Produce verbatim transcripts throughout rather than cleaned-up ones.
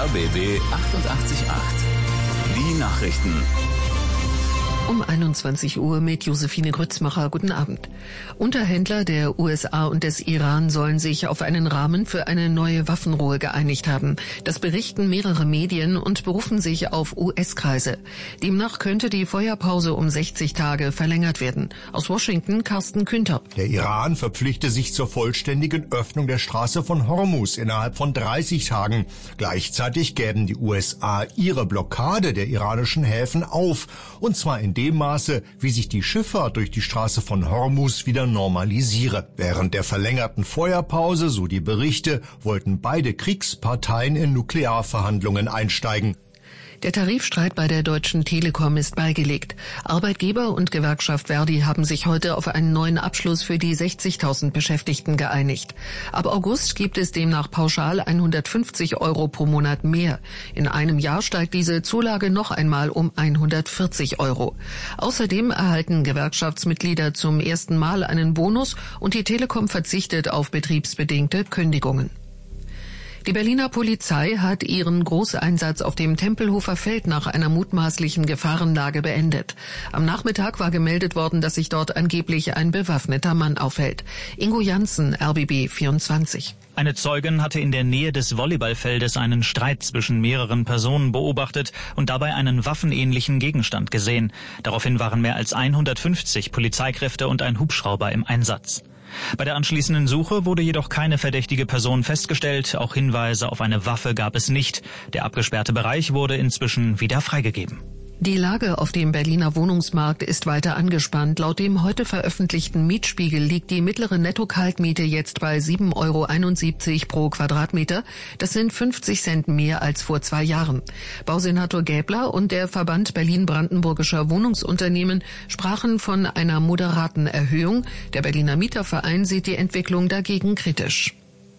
R B B achtundachtzig Komma acht. Die Nachrichten. Um einundzwanzig Uhr mit Josephine Grützmacher. Guten Abend. Unterhändler der U S A und des Iran sollen sich auf einen Rahmen für eine neue Waffenruhe geeinigt haben. Das berichten mehrere Medien und berufen sich auf U S-Kreise. Demnach könnte die Feuerpause um sechzig Tage verlängert werden. Aus Washington Carsten Künter. Der Iran verpflichte sich zur vollständigen Öffnung der Straße von Hormuz innerhalb von dreißig Tagen. Gleichzeitig gäben die U S A ihre Blockade der iranischen Häfen auf, und zwar in dem Maße, wie sich die Schifffahrt durch die Straße von Hormuz wieder normalisiere. Während der verlängerten Feuerpause, so die Berichte, wollten beide Kriegsparteien in Nuklearverhandlungen einsteigen. Der Tarifstreit bei der Deutschen Telekom ist beigelegt. Arbeitgeber und Gewerkschaft Verdi haben sich heute auf einen neuen Abschluss für die sechzigtausend Beschäftigten geeinigt. Ab August gibt es demnach pauschal hundertfünfzig Euro pro Monat mehr. In einem Jahr steigt diese Zulage noch einmal um hundertvierzig Euro. Außerdem erhalten Gewerkschaftsmitglieder zum ersten Mal einen Bonus und die Telekom verzichtet auf betriebsbedingte Kündigungen. Die Berliner Polizei hat ihren Großeinsatz auf dem Tempelhofer Feld nach einer mutmaßlichen Gefahrenlage beendet. Am Nachmittag war gemeldet worden, dass sich dort angeblich ein bewaffneter Mann aufhält. Ingo Janssen, R B B vierundzwanzig. Eine Zeugin hatte in der Nähe des Volleyballfeldes einen Streit zwischen mehreren Personen beobachtet und dabei einen waffenähnlichen Gegenstand gesehen. Daraufhin waren mehr als hundertfünfzig Polizeikräfte und ein Hubschrauber im Einsatz. Bei der anschließenden Suche wurde jedoch keine verdächtige Person festgestellt. Auch Hinweise auf eine Waffe gab es nicht. Der abgesperrte Bereich wurde inzwischen wieder freigegeben. Die Lage auf dem Berliner Wohnungsmarkt ist weiter angespannt. Laut dem heute veröffentlichten Mietspiegel liegt die mittlere Netto-Kaltmiete jetzt bei sieben Euro einundsiebzig pro Quadratmeter. Das sind fünfzig Cent mehr als vor zwei Jahren. Bausenator Gäbler und der Verband Berlin-Brandenburgischer Wohnungsunternehmen sprachen von einer moderaten Erhöhung. Der Berliner Mieterverein sieht die Entwicklung dagegen kritisch.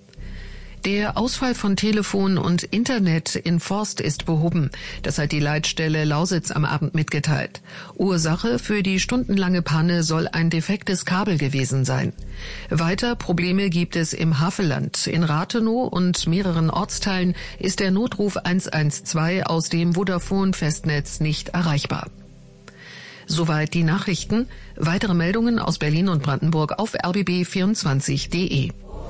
Der Ausfall von Telefon und Internet in Forst ist behoben. Das hat die Leitstelle Lausitz am Abend mitgeteilt. Ursache für die stundenlange Panne soll ein defektes Kabel gewesen sein. Weiter Probleme gibt es im Havelland. In Rathenow und mehreren Ortsteilen ist der Notruf eins eins zwei aus dem Vodafone-Festnetz nicht erreichbar. Soweit die Nachrichten. Weitere Meldungen aus Berlin und Brandenburg auf r b b vierundzwanzig punkt de.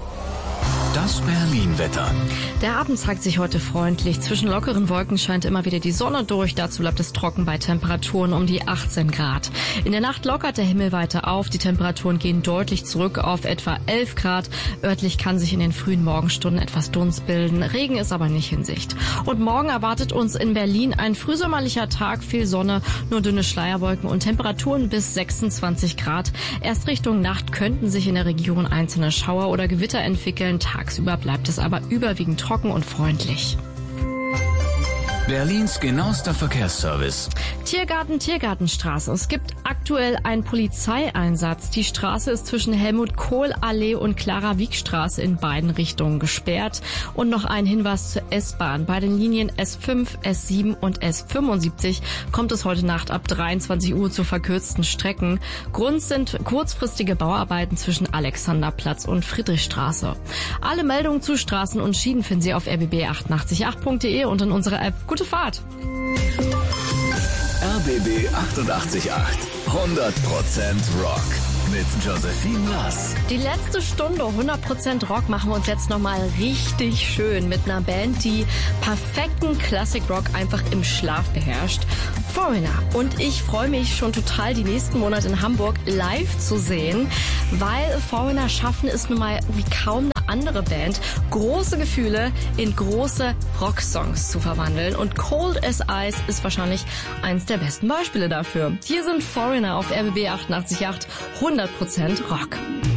Das Berlin-Wetter. Der Abend zeigt sich heute freundlich. Zwischen lockeren Wolken scheint immer wieder die Sonne durch. Dazu bleibt es trocken bei Temperaturen um die achtzehn Grad. In der Nacht lockert der Himmel weiter auf. Die Temperaturen gehen deutlich zurück auf etwa elf Grad. Örtlich kann sich in den frühen Morgenstunden etwas Dunst bilden. Regen ist aber nicht in Sicht. Und morgen erwartet uns in Berlin ein frühsommerlicher Tag. Viel Sonne, nur dünne Schleierwolken und Temperaturen bis sechsundzwanzig Grad. Erst Richtung Nacht könnten sich in der Region einzelne Schauer oder Gewitter entwickeln. Tagsüber bleibt es aber überwiegend trocken und freundlich. Berlins genauester Verkehrsservice. Tiergarten, Tiergartenstraße. Es gibt aktuell einen Polizeieinsatz. Die Straße ist zwischen Helmut-Kohl-Allee und Clara-Wieck-Straße in beiden Richtungen gesperrt. Und noch ein Hinweis zur S-Bahn. Bei den Linien S fünf, S sieben und S fünfundsiebzig kommt es heute Nacht ab dreiundzwanzig Uhr zu verkürzten Strecken. Grund sind kurzfristige Bauarbeiten zwischen Alexanderplatz und Friedrichstraße. Alle Meldungen zu Straßen und Schienen finden Sie auf r b b achtundachtzig Komma acht punkt de und in unserer App. Gute Fahrt! R B B achtundachtzig Komma acht. hundert Prozent Rock. Mit Josephine Lass. Die letzte Stunde hundert Prozent Rock machen wir uns jetzt nochmal richtig schön mit einer Band, die perfekten Classic Rock einfach im Schlaf beherrscht. Foreigner. Und ich freue mich schon total, die nächsten Monate in Hamburg live zu sehen, weil Foreigner schaffen es nun mal wie kaum eine andere Band, große Gefühle in große Rocksongs zu verwandeln. Und Cold as Ice ist wahrscheinlich eins der besten Beispiele dafür. Hier sind Foreigner auf R B B achtundachtzig Komma acht. hundert Prozent Rock.